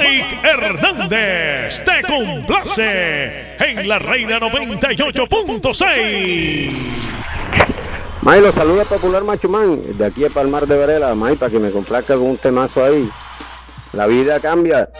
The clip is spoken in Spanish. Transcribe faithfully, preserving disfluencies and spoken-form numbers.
Mike Hernández te complace en la Reina noventa y ocho punto seis. May, lo saluda Popular Macho Man, de aquí a Palmar de Varela. May, para que me complazca con un temazo ahí. La vida cambia